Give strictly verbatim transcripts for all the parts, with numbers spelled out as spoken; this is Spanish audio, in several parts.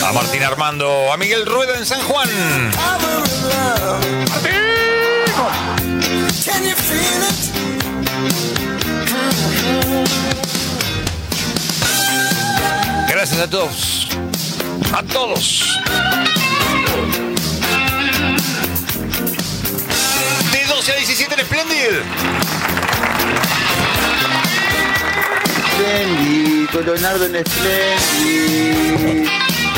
A Martín Armando, a Miguel Rueda en San Juan. ¡Martín! Gracias a todos. A todos. De doce a diecisiete en Splendid. Splendid, con Leonardo en Splendid.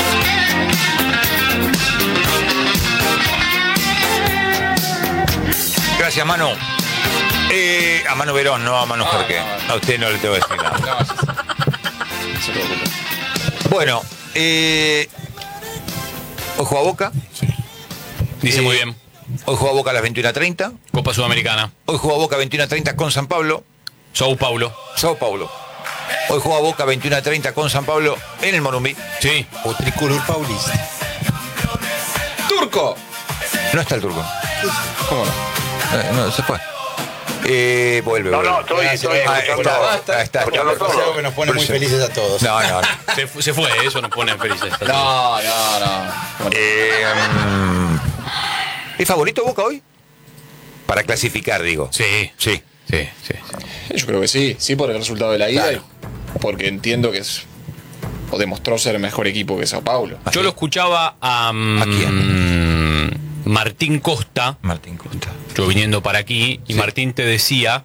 Gracias, Manu. Eh, a Manu Verón, no a Manu No, Jorge. no, no. A usted no le tengo que decir nada. No, se preocupe. Bueno, eh, hoy juega Boca. Dice Eh, muy bien. Hoy juega Boca a las veintiuna treinta. Copa Sudamericana. Hoy juega Boca a veintiuna treinta con San Pablo. Sao Paulo. Sao Paulo. Hoy juega Boca veintiuna treinta con San Pablo en el Morumbi. Sí. O tricolor paulista. ¡Turco! No está el turco. ¿Cómo no? Eh, no, se fue. Eh, vuelve, No, vuelve. no, estoy, estoy Ah, escuchando. está, Ah, está. ahí está, Escuchando está. todo. Es algo que nos pone muy felices a todos. No, no, no. Se, fu- se fue, eso nos pone felices. No, no, no. Bueno, Eh, mm, ¿Es favorito Boca hoy? Para clasificar, digo. Sí, Sí. sí, sí. yo creo que sí. Sí, por el resultado de la ida. Claro. y Porque entiendo que es. O demostró ser el mejor equipo que Sao Paulo. Yo lo escuchaba a, mm, ¿A quién? Martín Costa, Martín Costa. yo viniendo para aquí, y Sí. Martín te decía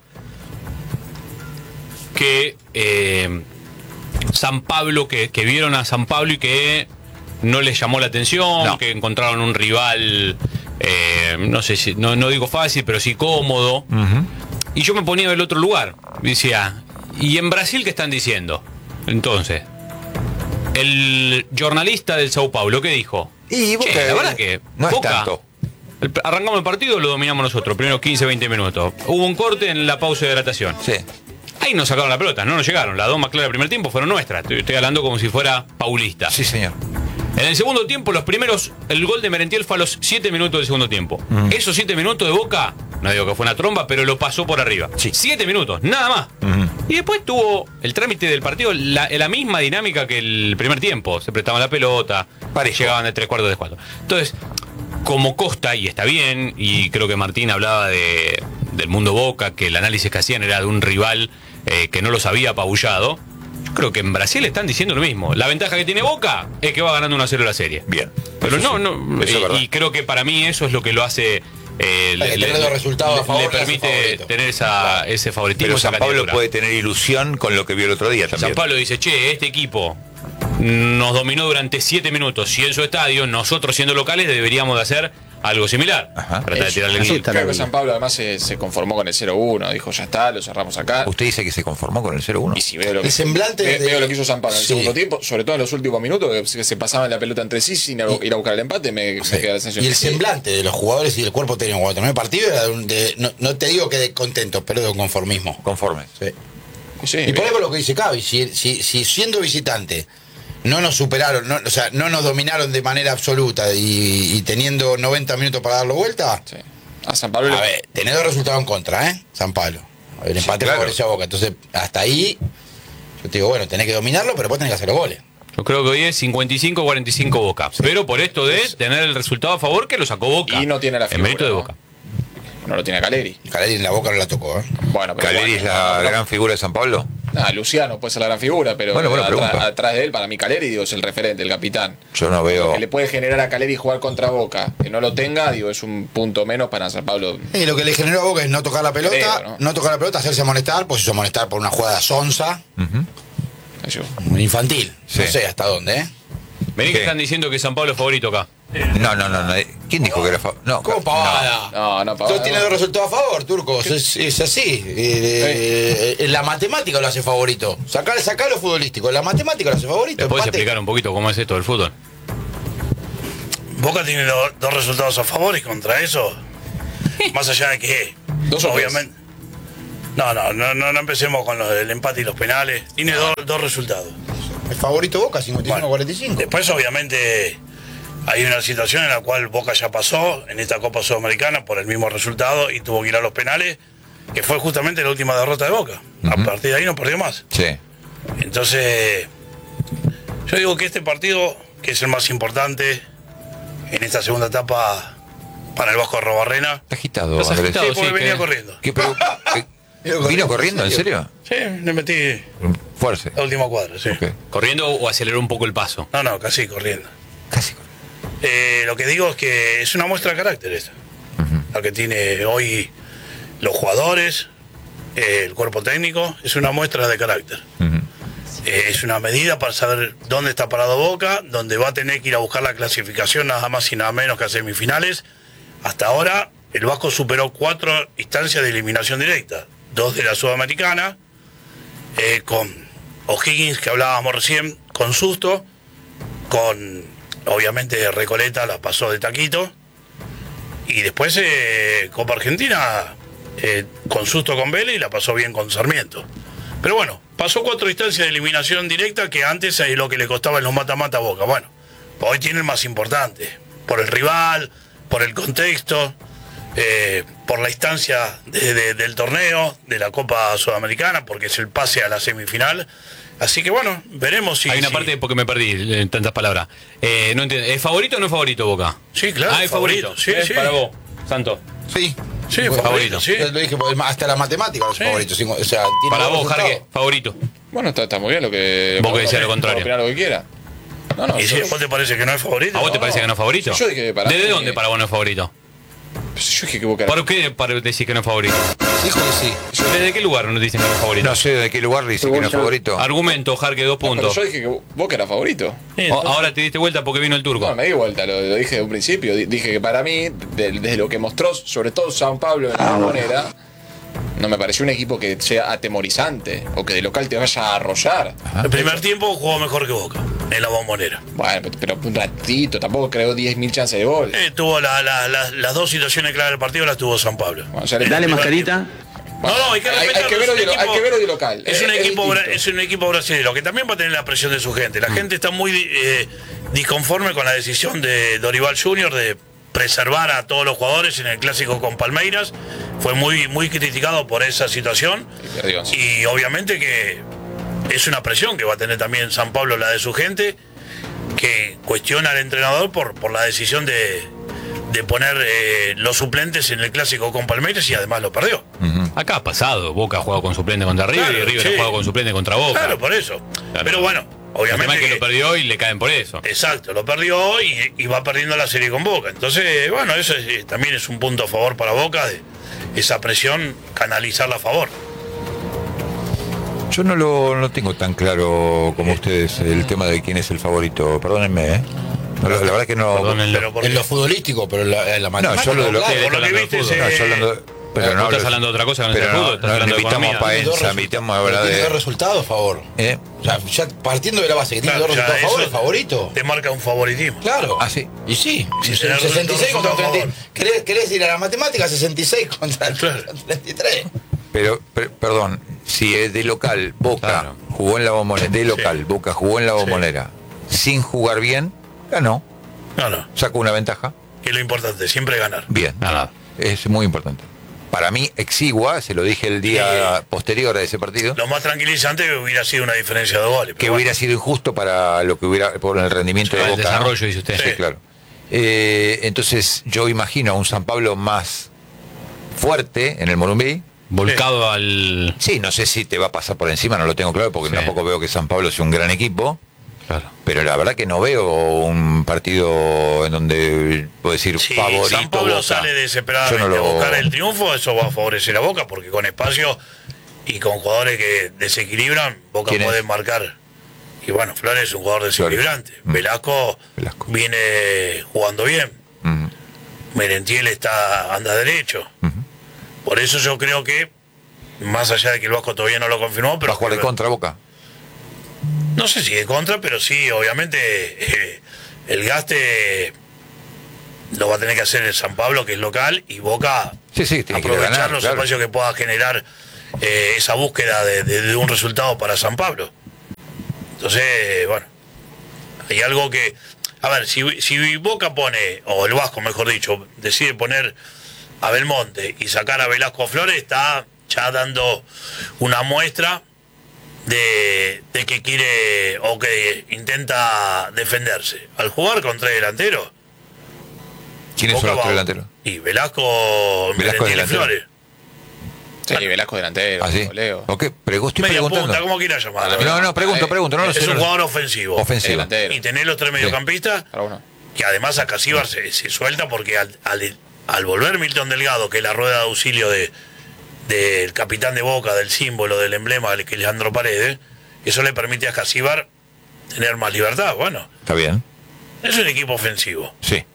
que eh, San Pablo, que, que vieron a San Pablo y que no les llamó la atención, No. que encontraron un rival, eh, no sé si, no, no digo fácil, pero sí cómodo. Ujú. Y yo me ponía del otro lugar. Decía, ¿y en Brasil qué están diciendo? Entonces, el jornalista del Sao Paulo, ¿qué dijo? Y Boca, Che, la verdad que no es Boca, tanto. el- arrancamos el partido, lo dominamos nosotros, primeros quince, veinte minutos. Hubo un corte en la pausa de hidratación. Sí. Ahí nos sacaron la pelota, no nos llegaron. Las dos más claras del primer tiempo fueron nuestras. Estoy, estoy hablando como si fuera paulista. Sí, señor. En el segundo tiempo, los primeros, el gol de Merentiel fue a los siete minutos del segundo tiempo. Mm. Esos siete minutos de Boca, no digo que fue una tromba, pero lo pasó por arriba. Sí. siete minutos, nada más. Ujú. Y después tuvo el trámite del partido, la, la misma dinámica que el primer tiempo. Se prestaban la pelota, Parejo. llegaban de tres cuartos de cuatro. Entonces, como Costa, y está bien, y creo que Martín hablaba de, del mundo Boca, que el análisis que hacían era de un rival eh, que no los había apabullado. Yo creo que en Brasil están diciendo lo mismo. La ventaja que tiene Boca es que va ganando uno a cero la serie. Bien. Pero Eso no, sí. no. Eso es y, verdad. y creo que para mí eso es lo que lo hace. Eh, Hay que tener los resultados a favor, le le hace permite favorito. tener esa, ese favoritismo. Pero esa San Pablo candidatura. puede tener ilusión con lo que vio el otro día también. San Pablo dice, che, este equipo nos dominó durante siete minutos y en su estadio, nosotros siendo locales deberíamos de hacer algo similar. Ajá. Tratar de tirarle el Así gol. está. Creo que San Pablo además se, se conformó con el cero uno. Dijo, ya está, lo cerramos acá. Usted dice que se conformó con el cero uno. Y si veo lo que, El semblante ve- de- veo lo que hizo San Pablo en el Sí. segundo tiempo, sobre todo en los últimos minutos, que se, se pasaban la pelota entre sí sin ir a- ir a buscar el empate, me, me Sí. queda la sensación. Y el que sí. semblante de los jugadores y del cuerpo técnico cuando terminó el partido era de, un- de- no, no te digo que de contentos, pero de un conformismo. Conforme. Sí. Sí, Y por ahí por lo que dice Cavi, si, si, si siendo visitante no nos superaron, no, o sea, no nos dominaron de manera absoluta y, y teniendo noventa minutos para darlo vuelta, sí. A San Pablo a le- ver, tenés dos resultados en contra, ¿eh? San Pablo. El empate claro. favoreció a Boca. Entonces, hasta ahí, yo te digo, bueno, tenés que dominarlo, pero después tenés que hacer los goles. Yo creo que hoy es cincuenta y cinco a cuarenta y cinco Boca. Pero por esto de tener el resultado a favor que lo sacó Boca. Y no tiene la En figura, mérito de ¿no? Boca. no lo tiene a Caleri. Caleri en la Boca no la tocó, ¿eh? Bueno, pero ¿Caleri es bueno, la no, no, gran figura de San Pablo? Ah, Luciano puede ser la gran figura, pero Bueno, buena atra- pregunta. atrás de él, para mí Caleri, digo, es el referente, el capitán. Yo no Lo veo. que le puede generar a Caleri jugar contra Boca, que no lo tenga, digo, es un punto menos para San Pablo. Y lo que le generó a Boca es no tocar la pelota, Creo, ¿no? ¿no? tocar la pelota, hacerse amonestar, pues se hizo amonestar por una jugada sonsa, Ujú. Yo- un infantil. Sí. No sé hasta dónde, ¿eh? Vení ¿Qué? que están diciendo que San Pablo es favorito acá. No, no, no, no. ¿Quién dijo que era fa- No, ¿Cómo no. pavada? No, no, Pavada, Tú tienes no. dos resultados a favor, Turcos. Es, es así. Eh, eh, la matemática lo hace favorito. Sacar, sacar lo futbolístico. La matemática lo hace favorito. ¿Me puedes Empate. explicar un poquito cómo es esto del fútbol? Boca tiene do- dos resultados a favor y contra eso, más allá de que, Dos o tres. obviamente, no, no, no, no, no empecemos con los del empate y los penales. Tiene dos, dos resultados. El favorito Boca, cincuenta y cinco a Bueno, cuarenta y cinco. Después, obviamente, hay una situación en la cual Boca ya pasó en esta Copa Sudamericana por el mismo resultado y tuvo que ir a los penales, que fue justamente la última derrota de Boca. A Ujú. partir de ahí no perdió más. Sí. Entonces, yo digo que este partido que es el más importante en esta segunda etapa para el Vasco Arrobarrena. Está agitado, Estás Andrés. agitado. Sí, porque sí, venía que- corriendo. ¿Qué, pero, eh, ¿Vino corriendo, en serio? Sí, le metí Fuerza. la última cuadra, sí. Ok. ¿Corriendo o aceleró un poco el paso? No, no, casi corriendo. Casi. Eh, lo que digo es que es una muestra de carácter esta. Lo que tiene hoy los jugadores, eh, el cuerpo técnico, es una muestra de carácter. Ujú. Eh, es una medida para saber dónde está parado Boca, donde va a tener que ir a buscar la clasificación nada más y nada menos que a semifinales. Hasta ahora el Vasco superó cuatro instancias de eliminación directa, dos de la Sudamericana, eh, con O'Higgins que hablábamos recién, con susto, con obviamente Recoleta la pasó de taquito, y después eh, Copa Argentina eh, con susto con Vélez y la pasó bien con Sarmiento. Pero bueno, pasó cuatro instancias de eliminación directa que antes es lo que le costaba en los mata-mata a Boca. Bueno, hoy tiene el más importante, por el rival, por el contexto, eh, por la instancia de- de- del torneo, de la Copa Sudamericana, porque es el pase a la semifinal. Así que bueno, veremos si... Hay una si- parte, porque me perdí en tantas palabras. Eh, no entiendo. ¿Es favorito o no es favorito Boca? Sí, claro, Ah, es favorito. Sí, Es sí. para vos, Santo. Sí. Sí, Bueno, favorito, sí. Yo lo dije, porque hasta la matemática los Sí. favoritos. cinco- O sea, tiene Para buenos vos, resultados. Jarque, favorito. Bueno, está, está muy bien lo que. Vos que lo decías lo puede contrario. opinar lo que quiera. No, no. ¿Y si yo, a vos te parece que no es favorito? ¿A vos te No. parece que no es favorito? Yo dije que para ¿Desde mí- dónde para vos no es favorito? yo dije que Boca era- ¿Por qué para decir que no es favorito? Dijo que sí. ¿Desde qué lugar nos dicen que no es favorito? No sé de qué lugar dice que no es favorito. Argumento, Jarque, dos No, pero puntos. yo dije que Boca era favorito. Sí, O- entonces- ahora te diste vuelta porque vino el turco. No, me di vuelta, lo, lo dije de un principio. Di- Dije que para mí, de- desde lo que mostró, sobre todo San Pablo en la Bombonera, no me pareció un equipo que sea atemorizante o que de local te vaya a arrollar. El primer tiempo jugó mejor que Boca, en la Bombonera. Bueno, pero un ratito, tampoco creo diez mil chances de gol. Eh, tuvo la- la- la- las dos situaciones claras del partido, las tuvo San Pablo. Bueno, ya le- Dale, El primer mascarita. No, no, hay que Hay- hay respetarlo, que es verlo un de lo- equipo- hay que verlo de local. Es un, Es- es equipo, bra- distinto. es un equipo brasileño que también va a tener la presión de su gente. La gente está muy eh, disconforme con la decisión de Dorival junior de preservar a todos los jugadores en el clásico con Palmeiras. Fue muy, muy criticado por esa situación. Y perdió, sí. Y obviamente que es una presión que va a tener también San Pablo, la de su gente, que cuestiona al entrenador por, por la decisión de, de poner eh, los suplentes en el clásico con Palmeiras y además lo perdió. Acá ha pasado. Boca ha jugado con suplente contra River Claro, y River sí. ha jugado con suplente contra Boca. Claro, por eso. Claro. Pero bueno, El tema obviamente es que que- lo perdió y le caen por eso. exacto, lo perdió y, y va perdiendo la serie con Boca. Entonces, bueno, eso es- eh, también es un punto a favor para Boca, de esa presión, canalizarla a favor. Yo no lo no tengo tan claro como ustedes el tema de quién es el favorito. Perdónenme, ¿eh? No, la, la verdad que no. Perdónenlo. Pero porque, En lo futbolístico, pero en la, en la matemática. yo lo de lo- claro. por lo que hablando de viste, fútbol. se- No, yo hablando- pero Vos no estás hablo- hablando de otra cosa que no es pero de no, fútbol, estás no, hablando de invitamos economía. a Paenza, Dos resu- invitamos a pero hablar tiene de. dos resultados a favor. ¿Eh? O sea, ya partiendo de la base que tiene claro, dos ya resultados a favor, eso ¿es favorito? te marca un favoritismo. Claro. Ah, sí. Y sí. Sí, sesenta y seis tener contra resultados a treinta. favor. ¿Querés, querés ir a la matemática? sesenta y seis contra Claro. treinta y tres. Pero, per- perdón, si es de local, Boca Claro. jugó en la Bombonera, de local, Sí. Boca jugó en la Bombonera, sin jugar bien, ganó, No, no, sacó una ventaja, que es lo importante, siempre ganar. bien, Nada. es muy importante. Para mí, exigua, se lo dije el día Sí. posterior a ese partido, Lo más tranquilizante hubiera sido una diferencia de goles. que pero hubiera bueno, sido injusto para lo que hubiera, por el rendimiento Para de el Boca. ¿no? desarrollo, dice usted. Sí, Sí. claro. Eh, entonces, yo imagino a un San Pablo más fuerte en el Morumbí. Volcado al. Sí, no sé si te va a pasar por encima, no lo tengo claro, porque Sí. tampoco veo que San Pablo sea un gran equipo. Claro. Pero la verdad que no veo un partido en donde puedo decir si favorito. San Pablo Boca. sale desesperadamente Yo no lo- a buscar el triunfo, eso va a favorecer a Boca, porque con espacio y con jugadores que desequilibran, Boca ¿Quién es? puede marcar. Y bueno, Flores es un jugador desequilibrante. Mm. Velasco, Velasco. viene jugando bien. Mm, Merentiel está anda derecho. ujú. Por eso yo creo que, más allá de que el Vasco todavía no lo confirmó, pero ¿Va a jugar de contra Boca? no sé si de contra, pero sí, obviamente eh, el gaste lo va a tener que hacer el San Pablo, que es local, y Boca Sí, sí, tiene que ir a aprovechar ganar, los claro. espacios que pueda generar eh, esa búsqueda de, de- de un resultado para San Pablo. Entonces, bueno, hay algo que... A ver, si, si Boca pone, o el Vasco mejor dicho, decide poner a Belmonte y sacar a Velasco Flores, está ya dando una muestra de, de que quiere o que intenta defenderse. Al jugar con tres delanteros. ¿Quiénes son los tres delanteros? Y Velasco, Velasco Merentiel y Flores. Sí, Velasco delantero, ¿Ah, sí? Leo. Ok, pero estoy Media preguntando. punta, como quieras llamarlo. No, no, pregunto, pregunto. No lo es sé. un no lo- jugador ofensivo. Ofensivo. Delantero. Y tenés los tres mediocampistas, Para uno. que además a Casíbar se, se suelta porque al, al, al volver Milton Delgado, que es la rueda de auxilio de del capitán de Boca, del símbolo, del emblema que es Leandro Paredes, eso le permite a Casíbar tener más libertad. Bueno, Está bien. es un equipo ofensivo. Sí.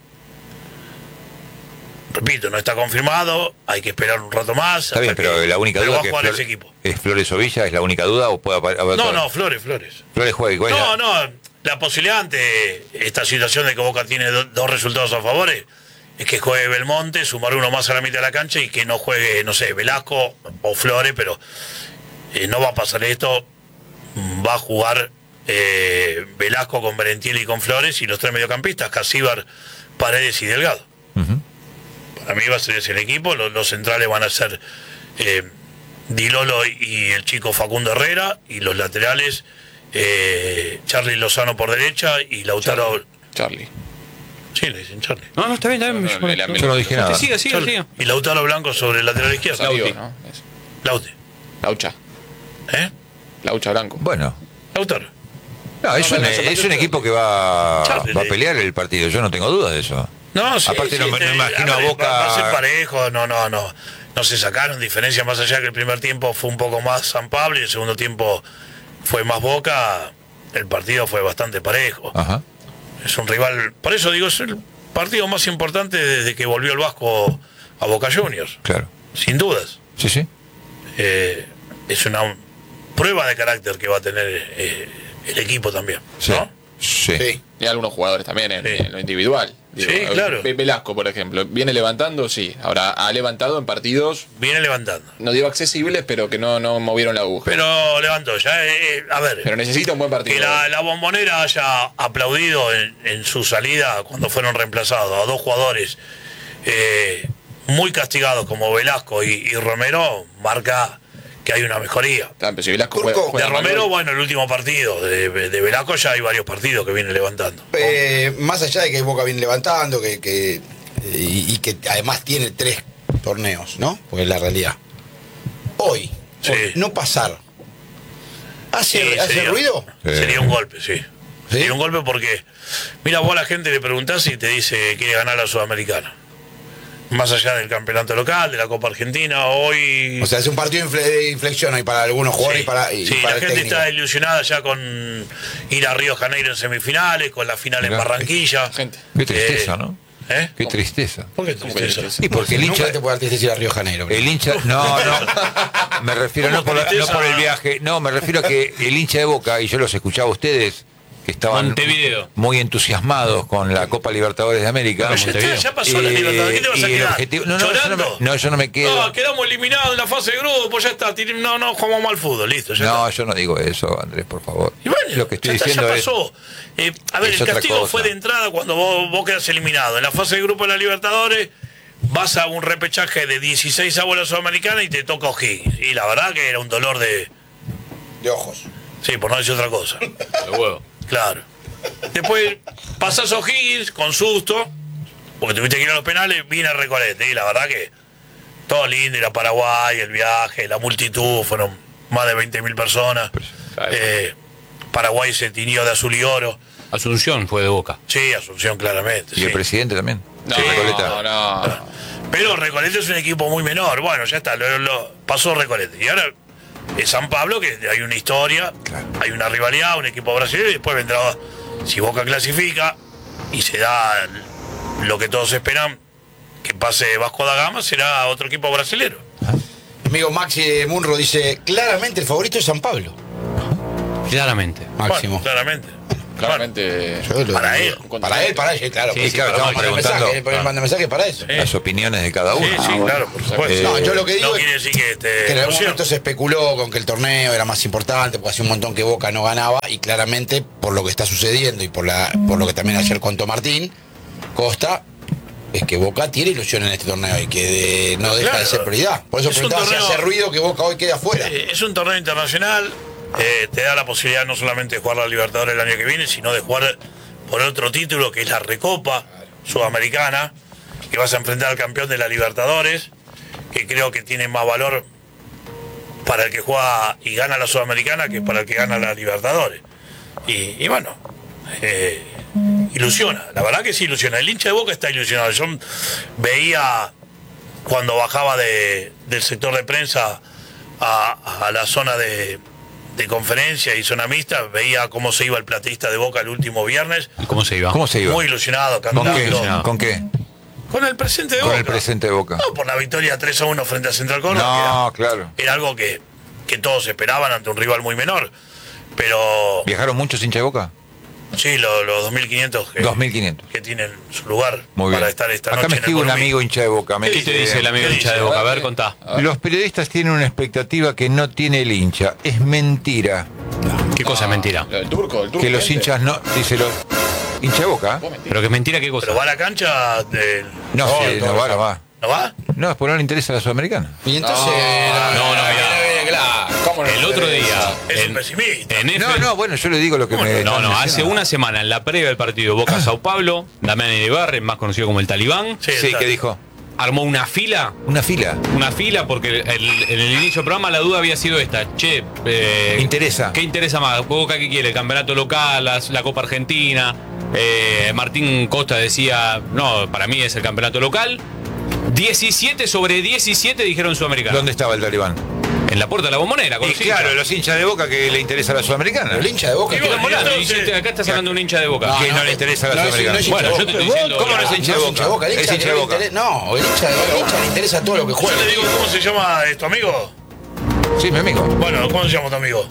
Repito, no está confirmado, hay que esperar un rato más. Está bien, hasta pero que- la única pero duda va a que jugar Flor- ese equipo. ¿es Flores o Villa? ¿Es la única duda o puede aparecer? No, no, Flores, Flores. Flores juega igual. No, no, la posibilidad ante esta situación de que Boca tiene do- dos resultados a favor es que juegue Belmonte, sumar uno más a la mitad de la cancha y que no juegue, no sé, Velasco o Flores, pero eh, no va a pasar esto. Va a jugar eh, Velasco con Merentiel y con Flores y los tres mediocampistas, Casíbar, Paredes y Delgado. Ujú. Para mí va a ser ese el equipo, los, los centrales van a ser eh, Dilolo y el chico Facundo Herrera, y los laterales eh, Charly Lozano por derecha y Lautaro... Charlie. Sí, le dicen Charly. No, no, está bien, está bien. No, no, Yo- la- Yo no dije nada. Siga, siga, Charly. siga. Y Lautaro Blanco sobre el lateral izquierdo. Salió, Lauti. ¿no? Es- Lauti. Laucha. ¿Eh? Laucha Blanco. Bueno. Lautaro. No, es, No, un, no, eso es pasó- un equipo que va, Charlie, va a le- pelear el partido. Yo no tengo dudas de eso. No, sí, Aparte sí, no me- no este, imagino a ver, Boca- Va, va a ser parejo, no, no, no. No se sacaron diferencias más allá que el primer tiempo fue un poco más San Pablo y el segundo tiempo fue más Boca. El partido fue bastante parejo. Ajá. Es un rival, por eso digo, es el partido más importante desde que volvió el Vasco a Boca Juniors, Claro. sin dudas. Sí, sí. Eh, es una prueba de carácter que va a tener eh, el equipo también, Sí. ¿no? Sí. Sí. Y algunos jugadores también en, Sí. en lo individual. Sí, claro. Ve- Velasco, por ejemplo, viene levantando, sí. Ahora ha levantado en partidos, Viene levantando. no digo accesibles, pero que no, no movieron la aguja. Pero levantó, ya, eh, a ver, Pero necesita un buen partido. que la, la Bombonera haya aplaudido en, en su salida cuando fueron reemplazados a dos jugadores eh, muy castigados como Velasco y, y Romero, marca que hay una mejoría. Ah, pero si Velasco Turco, juega- De juega mal Romero, hoy. bueno, el último partido. De, de Velasco ya hay varios partidos que viene levantando. Eh, más allá de que Boca viene levantando, que, que eh, y, y que además tiene tres torneos, ¿no? Porque es la realidad. Hoy, Sí. hoy, no pasar. ¿Hace, Sí, ¿hace sería- ruido? Sí. Sería un golpe, sí. ¿Sí? Sería un golpe porque, mira, vos a la gente le preguntás y te dice que quiere ganar la Sudamericana. Más allá del campeonato local, de la Copa Argentina, hoy... O sea, es un partido de infle- de inflexión hoy para algunos jugadores Sí, y para, y sí, para la el gente técnico. está ilusionada ya con ir a Río de Janeiro en semifinales, con la final en Mirá. Barranquilla. Gente. Qué tristeza, Eh, ¿no? ¿Eh? Qué tristeza. ¿Por qué ¿Cómo que tristeza? tristeza? Y porque el Nunca hincha. te puede dar tristeza ir a Río de Janeiro. El hincha. No, no. Me refiero no ¿Cómo por, la- no tristeza? por el viaje. No, me refiero a que el hincha de Boca, y yo los escuchaba a ustedes, que estaban Montevideo. muy entusiasmados con la Copa Libertadores de América. Pero ya, está, Montevideo. ya pasó la Eh, Libertadores, ¿qué te vas a y el quedar? objetivo- no, no, yo ¿Llorando? no me- no, yo no me quedo. No, quedamos eliminados en la fase de grupo, ya está. tir- No, no, jugamos mal fútbol, listo. Ya No, está. yo no digo eso, Andrés, por favor. Y bueno, Lo que estoy ya está, diciendo ya es. pasó. Eh, a ver, es el otra castigo cosa. fue de entrada cuando vos, vos quedas eliminado. En la fase de grupo de la Libertadores vas a un repechaje de dieciséis a la Sudamericana y te toca O'Higgins. Y la verdad que era un dolor de... De ojos. Sí, por no decir otra cosa. Los huevos. Claro. Después pasás a O'Higgins con susto, porque tuviste que ir a los penales, viene Recolete. Y la verdad que todo lindo, ir a Paraguay, el viaje, la multitud, fueron más de veinte mil personas. Claro. Eh, Paraguay se tiñó de azul y oro. Asunción fue de Boca. Sí, Asunción claramente. Y el sí. presidente también. No, Sí, Recoleta. no, no. Pero Recolete es un equipo muy menor. Bueno, ya está, lo, lo- pasó Recolete. Y ahora es San Pablo, que hay una historia, Claro. hay una rivalidad, un equipo brasileño, y después vendrá, si Boca clasifica y se da lo que todos esperan, que pase Vasco da Gama, será otro equipo brasilero. Amigo Maxi Munro dice, claramente el favorito es San Pablo. Claramente. Máximo. Bueno, claramente. Claramente. Yo lo- Para él. Para él, para él, claro. Sí, Pues claro, para estamos mandar preguntando. mensaje, para mandar mensaje para eso. Sí. Las opiniones de cada uno. Sí, sí, claro, por supuesto. No, yo lo que digo No es quiere decir que esté que en algún cierto. momento se especuló con que el torneo era más importante, porque hacía un montón que Boca no ganaba, y claramente, por lo que está sucediendo y por la por lo que también ayer contó Martín Costa, es que Boca tiene ilusión en este torneo y que de- no deja Claro. de ser prioridad. Por eso Es un preguntaba si torneo- hace ruido que Boca hoy quede afuera. Eh, Es un torneo internacional, eh, te da la posibilidad no solamente de jugar la Libertadores el año que viene, sino de jugar por otro título que es la Recopa Sudamericana, que vas a enfrentar al campeón de la Libertadores, que creo que tiene más valor para el que juega y gana la Sudamericana que para el que gana la Libertadores. Y, y bueno, eh, ilusiona, la verdad que sí ilusiona. El hincha de Boca está ilusionado. Yo veía cuando bajaba de, del sector de prensa a, a la zona de, de conferencia y zona mixta, veía cómo se iba el plateísta de Boca el último viernes. ¿Y cómo se iba? ¿Cómo se iba? Muy ilusionado, ¿Con qué? cantando. ¿Con qué? Con el presente de Con Boca. el presente de Boca. No, por la victoria tres a uno frente a Central Córdoba. No, que era, claro. Era algo que, que todos esperaban ante un rival muy menor. Pero ¿Viajaron muchos hinchas de Boca? sí, los, los dos mil quinientos que, dos mil quinientos. que tienen su lugar Muy para bien. estar esta Acá noche me en el escribe un Morumbí. amigo hincha de Boca. Me ¿Qué te dice el amigo ¿Qué hincha de dice? Boca? A A ver, ver, contá. Los periodistas tienen una expectativa que no tiene el hincha. Es mentira. ¿Qué cosa es mentira? El turco, el turco. Que los gente. hinchas no... Dice los... ¿Hincha de Boca? Vos mentís. Pero que es mentira, ¿qué cosa? Pero va a la cancha del... No, No, sí, no, no va, no. no va. ¿No va? No, es porque no le interesa la Sudamericana. Y entonces. no, no, mirá. claro. ¿Cómo no El le otro interesa? día. Es en- un pesimista. En F- No, no, bueno, yo le digo lo que me... No, están no, hace diciendo. una semana, en la previa del partido Boca-Sao Paulo, Damián Iribarren, más conocido como el Talibán, Sí, Sí, exacto. ¿qué dijo? armó una fila. Una fila. Una fila porque el- el- en el inicio del programa la duda había sido esta. Che, eh, Interesa. ¿qué interesa más? ¿Boca qué quiere? ¿El campeonato local? las- ¿La Copa Argentina? Eh, Martín Costa decía, no, para mí es el campeonato local. diecisiete sobre diecisiete dijeron Sudamericana. ¿Dónde estaba el Talibán? En la puerta de la Bombonera. con Y los hinchas. claro, los hinchas de Boca que le interesa la Sudamericana. Pero el hincha de Boca. Y que- bueno, Estamos hablando, entonces- y acá estás hablando de un hincha de Boca. No, que no, no, le interesa la no, es- Sudamericana. no es hincha Bueno, de yo Boca. te estoy diciendo. ¿Cómo no es hincha de No es hincha de Boca? Boca, el Es hincha hincha que de le Boca. interesa- No, el hincha, el hincha le interesa todo lo que Yo juega. le digo, ¿cómo se llama tu amigo? Sí, mi amigo. Bueno, ¿cómo se llama tu amigo?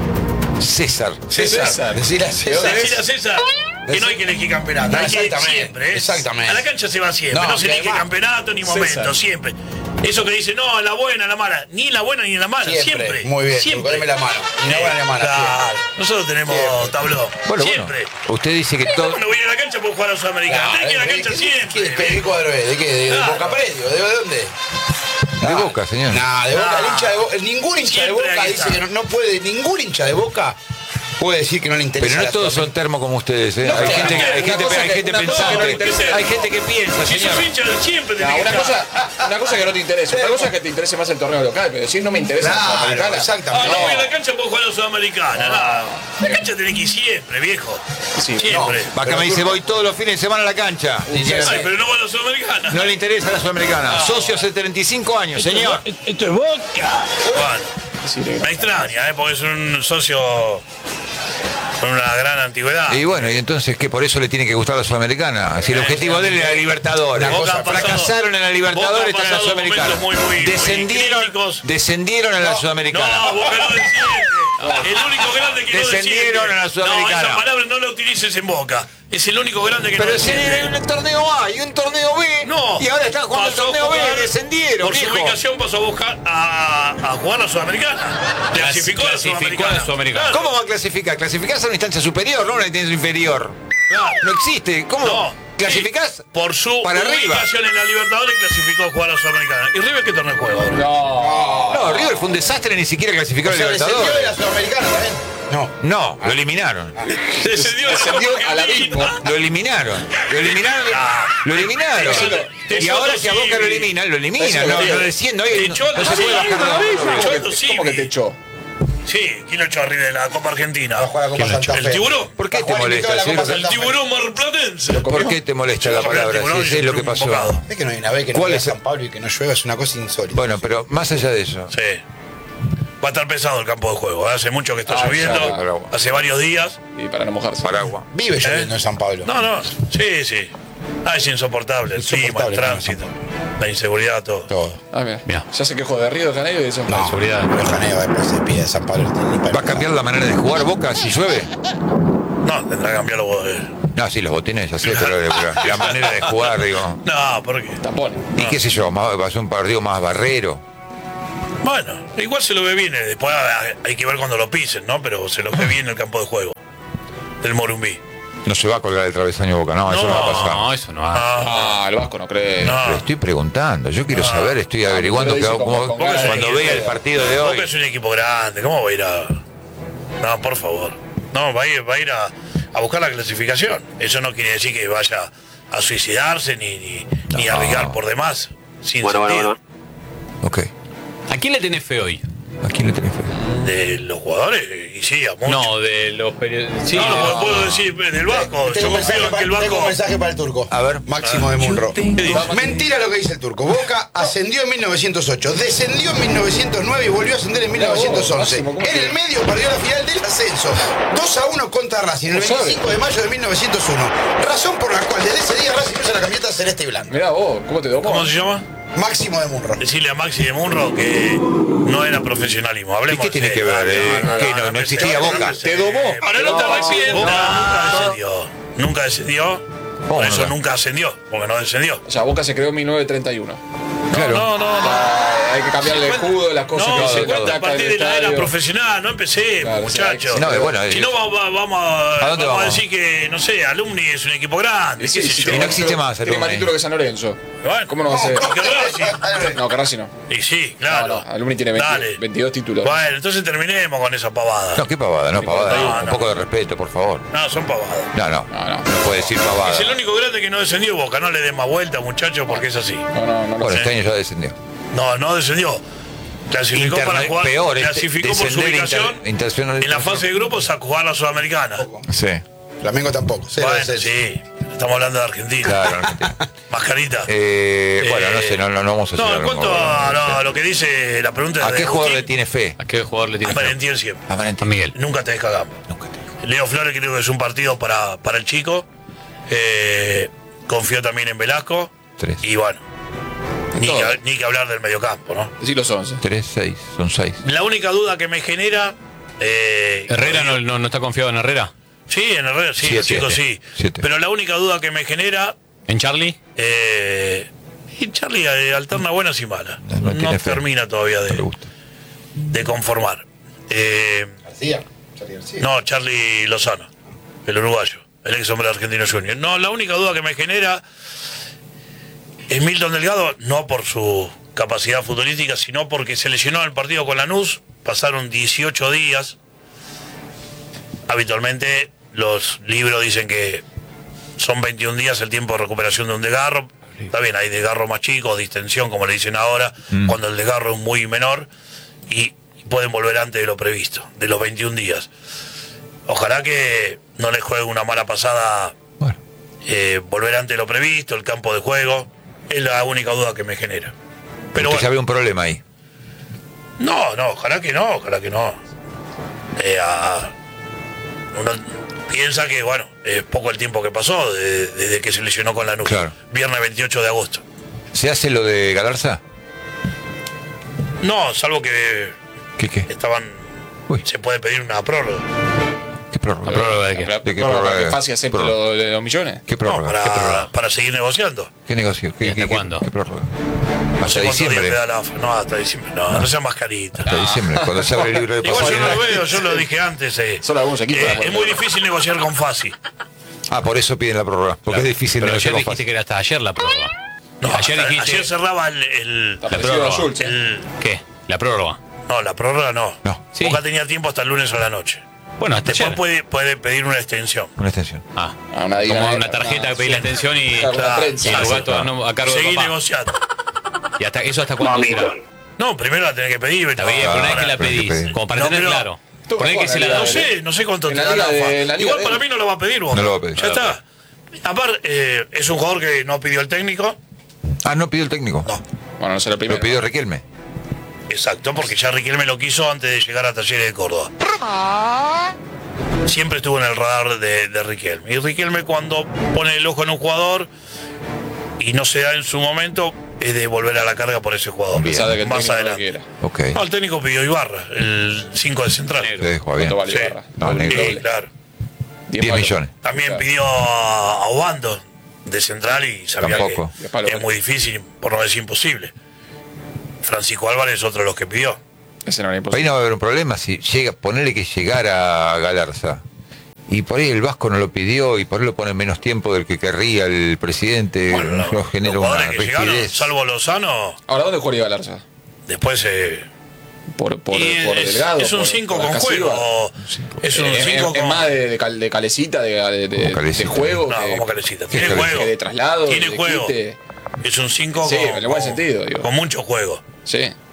César. César. César. Decir a César. Decir a César que no hay que elegir campeonato, No, hay que ir exactamente, siempre. ¿eh? exactamente. A la cancha se va siempre, No, no, se que elige además- campeonato ni momento, César. siempre. Eso que dice, no, en la buena, en la mala, ni en la buena ni en la mala, Siempre, siempre. muy bien, siempre. poneme la mano, ni en la buena ni en la mala, Claro, siempre. nosotros tenemos Siempre. tabló, Bueno, siempre. bueno. Usted dice que todo... Cuando voy a la cancha puedo jugar a la Sudamericana, tenés que ir a la ¿de cancha qué- siempre. ¿De qué cuadro es? ¿De qué? ¿De, de Claro. Boca Predio? ¿De, de dónde? De Boca, señor. Nah, de Boca, Nah. el hincha de Boca, ningún hincha de Siempre Boca ahí dice está. que no, no puede, ningún hincha de Boca puede decir que no le interesa. Pero no la todos son Sudamericana. termos como ustedes, ¿eh? No, hay, pero gente, una hay gente, cosa hay que- gente una cosa que no le pensante. interesa. Hay gente que piensa, Si señor. sos hincha, siempre No, tenés que una estar. cosa, una cosa que no te interesa, otra cosa es que te interese más el torneo local, pero decir no me interesa la Claro, Sudamericana. Ah, exactamente. no voy a la cancha, puedo jugar a la Sudamericana. No. La cancha tenés que ir siempre, viejo. Sí, Siempre. Acá me dice, voy todos los fines de semana a la cancha. Ay, pero no voy a la Sudamericana. No le interesa la Sudamericana. Socio hace treinta y cinco años, señor. Esto es Boca. Bueno, Sí, le- me extraña, ¿eh? Porque es un socio con una gran antigüedad. Y bueno, y entonces que por eso le tiene que gustar la Sudamericana. Si el objetivo de él era la Libertadores. Boca ha pasado- Fracasaron en la Libertadores, Boca ha están en la pasado Sudamericana. momentos muy, muy- muy Descendieron, críticos. descendieron a la Sudamericana. No, Boca no desciende. El único grande que no Descendieron desciende. a la Sudamericana. No, esa palabra no la utilices en Boca. Es el único grande que Pero no si hay desciende. un torneo A y un torneo B. No. Y ahora están jugando el Pasó a torneo B. jugar- Descendieron, Por su viejo. ubicación pasó a buscar a, a jugar la Sudamericana. Clasificó a la clasificó a la Sudamericana. Sudamericana. Claro. ¿Cómo va a clasificar? Clasificás a una instancia superior, no a una instancia inferior. Claro. No existe. ¿Cómo? No. ¿Clasificás? Sí, por su para arriba. ubicación en la Libertadores clasificó a jugar a la Sudamericana. ¿Y River qué torneo juega ahora? No. No, River fue un desastre, ni siquiera clasificó a O la sea, descendió de Libertadores. la Sudamericana también. No. No, lo eliminaron. Descendió de la Descendió Copa al Argentina. abismo. Lo eliminaron. Lo eliminaron. Ah. Lo eliminaron. Te Y ahora echó que a Boca lo Tosivi. eliminan, lo eliminan. Eso No, lo digo. no desciendo. Te Ahí echó no, no se Tosivi. puede bajar la Te echó ¿Cómo que- Tosivi. ¿Cómo que te echó? Sí, ¿quién lo echó arriba de la Copa Argentina? Va a jugar a Copa Santa ¿El Fe. tiburón? ¿Por qué Va a te jugar molesta, invitado a la Copa Ciro? El Santa Fe. tiburón marplatense. ¿Por qué te molesta la palabra? Sí, sí, es lo que pasó. Es que no hay una vez que no ¿Cuál vaya es a el- San Pablo y que no llueva, es una cosa insólita. Bueno, pero más allá de eso. Sí. Va a estar pesado el campo de juego. ¿eh? Hace mucho que está Ah, lloviendo. claro. Hace varios días. Y para no mojarse. Paraguas. Vive lloviendo ¿Eh? en San Pablo. No, no. Sí, sí. Ah, es insoportable. El clima, el Insoportable, tránsito, la inseguridad, todo. Todo. Ah, mira. Mira. Ya se quejó de Río de Janeiro y eso. No, seguridad. Río de Janeiro después se pide San Pablo. no tiene ni para- ¿Va a cambiar la manera de jugar Boca si llueve? No, tendrá que cambiarlo vos. eh. No, sí, los botines, ya sé, pero pero la manera de jugar, digo. No, ¿por qué? Tapones. Y qué sé yo, más- va a ser un partido más barrero. Bueno, igual se lo ve bien. eh, Después ah, hay que ver cuando lo pisen, ¿no? Pero se lo ve bien el campo de juego del Morumbí. No se va a colgar el travesaño Boca, no, eso no va a pasar. No, eso no va. Ah, Ah, el Vasco no cree. no. Le estoy preguntando, yo quiero saber, estoy averiguando pero que, dice cómo- con- con ganas cuando de vea que- el partido de hoy. Boca es un equipo grande. ¿Cómo va a ir a.? No, por favor. No, va a ir, va a, ir a, a buscar la clasificación. Eso no quiere decir que vaya a suicidarse ni, ni, no. ni a arriesgar por demás. Sin bueno, sentido. bueno, bueno. Ok. ¿A quién le tenés fe hoy? ¿A quién le tenés fe? De los jugadores, y sí, a muchos. No, de los periodistas. Sí, no, no, no, puedo decir del Vasco. Tengo Yo confío en que el Tengo un Vasco. mensaje para el turco. A ver. Máximo de Munro. ¿Qué dice? Mentira lo que dice el turco. Boca ascendió en mil novecientos ocho, descendió en mil novecientos nueve y volvió a ascender en mil novecientos once. En el medio perdió la final del ascenso. dos a uno contra Racing el veinticinco de mayo de mil novecientos uno. Razón por la cual desde ese día Racing usa la camiseta celeste y blanca. Mirá vos, ¿cómo te domó? ¿Cómo se llama? Máximo de Munro. Decirle a Maxi de Munro que no era profesionalismo. ¿Y Hablemos qué tiene de- que ver? eh? No, no, ¿Qué no, no, no no existía empecé, Boca? no empecé. ¿Te domó? Ahora no está accidente. Nunca descendió. Nunca descendió. Por ¿Cómo eso no? nunca ascendió. Porque no descendió. O sea, Boca se creó en mil novecientos treinta y uno. Claro. No, no, no. Ah, hay que cambiarle el escudo, las cosas No, que se se cuenta a partir de la era estadio. profesional, no empecé, Claro, muchachos. sí, No, bueno, si eh, no, va- va- vamos, a, ¿A dónde vamos a vamos? decir que, no sé, Alumni es un equipo grande. Y sí, qué sé sí, yo. tiene no existe más, Tiene más Alumni. título que San Lorenzo. Bueno, ¿Cómo no va a ser? que Racing. No, que Racing no. Y sí, claro. No, no, Alumni tiene veinte Dale. veintidós títulos. Bueno, entonces terminemos con esa pavada. No, qué pavada, no, pavada. No, un no. poco de respeto, por favor. No, son pavadas. No, no. No, no. No puede decir pavada. Es el único grande que no descendió Boca. No le den más vuelta, muchachos, porque es así. No, no, no. no. Bueno, sé. este año ya descendió. No, no descendió. Clasificó Internet- para jugar. peor, este- clasificó por su descender ubicación. inter- internacional- En la fase de grupos a jugar la Sudamericana. Sí. Flamengo tampoco. Cero Bueno, descenso. sí. Estamos hablando de Argentina. Claro, Argentina. Mascarita. Eh, bueno, no sé, no, no, no vamos a No, hacer en algo cuanto mejor. a, no, a lo que dice la pregunta ¿A de qué jugador le Agustín, tiene fe? ¿A qué jugador le a tiene fe? Valentín siempre. A Valentín. A Miguel. Nunca te deja gamba. Nunca te- Leo Flores creo que es un partido para, para el chico. Eh, confío también en Velasco. Tres. Y bueno, ni Todo. que, ni que hablar del mediocampo, ¿no? Decí los once. Tres, seis, son seis. La única duda que me genera. Eh, ¿Herrera no, no, no está confiado en Herrera? Sí, en Herrera, sí, Siete. los chicos sí. Siete. Pero la única duda que me genera. ¿En Charlie? Eh, y Charlie eh, alterna buenas y malas. No, No, no tiene fe. termina todavía No le de, gusta. de conformar. Eh, García. Charlie García. no, Charlie Lozano, el uruguayo, el ex hombre argentino junior. No, la única duda que me genera es Milton Delgado, no por su capacidad futbolística, sino porque se lesionó en el partido con Lanús, pasaron dieciocho días. Habitualmente los libros dicen que son veintiún días el tiempo de recuperación de un desgarro. Está bien, hay desgarro más chicos, distensión, como le dicen ahora, Mm. cuando el desgarro es muy menor y pueden volver antes de lo previsto, de los veintiún días. Ojalá que no les juegue una mala pasada Bueno, eh, volver antes de lo previsto, el campo de juego, es la única duda que me genera. Pero usted ya bueno, ve un problema ahí. no, no, ojalá que no, ojalá que no. Eh, a- uno piensa que, bueno, es poco el tiempo que pasó de- desde que se lesionó con la nuca. Claro. Viernes veintiocho de agosto. ¿Se hace lo de Galarza? No, salvo que ¿Qué qué? estaban. Uy, Se puede pedir una prórroga. ¿qué prórroga? ¿La prórroga de qué? La ¿De qué prórroga prórroga? para que fácil acepte Prórroga. lo de los millones. ¿Qué No, prórroga? ¿Qué para, prórroga? para seguir negociando. ¿Qué negocio? ¿Qué, ¿Y hasta qué- qué- cuándo? ¿Qué prórroga? No sé Hasta cuántos días diciembre. te da la AFA. No, hasta diciembre. No, no sea mascarita. Hasta diciembre, cuando se abre el libro de Igual yo pases. no lo veo, yo lo dije antes. eh. Solo algunos equipos Eh, la es pueden muy ver. difícil negociar con Fasi. Ah, por eso piden la prórroga. Porque es difícil Pero negociar ayer con dijiste fácil. que era hasta ayer la prórroga. No, ayer hasta- dijiste. ayer cerraba el, el- Está La parecido a prórroga. Schultz, ¿eh? el- ¿Qué? La prórroga. No, la prórroga no. No. Sí. Boca tenía tiempo hasta el lunes a la noche. Bueno, hasta Después ayer. puede, puede pedir una extensión. Una extensión. Ah, Ah, una- como una- una tarjeta que pedí la sí. extensión y, Claro, una Claro, prensa. y el sí, gato claro. no, a cargo de Seguí papá. negociando. ¿Y hasta eso hasta cuándo será? No, primero la tenés que pedir. Está bien, pero una vez que la pero hay que pedís, pedir. como para No, tener pero- claro. Tú, Poné que se la Juan, da. No sé, no sé cuánto En te la da la liga de- AFA. en la liga Igual de para él. mí no lo va a pedir vos. No lo va a pedir. Ya está. Aparte, eh, es un jugador que no pidió el técnico. Ah, no pidió el técnico. No. Bueno, no será el primero. Lo pidió Riquelme. Exacto, porque ya Riquelme lo quiso antes de llegar a Talleres de Córdoba. Siempre estuvo en el radar de, de Riquelme. Y Riquelme cuando pone el ojo en un jugador y no se da en su momento, es de volver a la carga por ese jugador. Pensaba de que el Más técnico no lo adelante. quiera. Ok. No, el técnico pidió Ibarra, el cinco de central. Te dejo bien. ¿Cuánto vale Sí. Ibarra? No, Doble. negro. Sí, claro. Diez diez palos. millones. También Claro. pidió a Obando de central y sabía Tampoco. Diez palos. que es muy difícil, por no decir imposible. Francisco Álvarez es otro de los que pidió. Ese no era Ahí imposible. no va a haber un problema si llega, ponerle que llegara a Galarza. Y por ahí el Vasco no lo pidió y por ahí lo pone menos tiempo del que querría el presidente. Bueno, no los genera una jugadores que llegaron, rigidez. salvo Lozano, Ahora, ¿dónde jugaría Galarza? después eh, por, por, Y por es, Delgado. es un por- cinco por con Ascasiba. juego. Es un Es, cinco es con. más de, de, cal- de calecita, de, de, de, Como calecita. de juego. No, que, como calecita. ¿Qué Tiene calecita? juego. que de traslado. Tiene de juego. quite. Es un cinco Sí, con, en el buen sentido, digo. con mucho juego. Sí.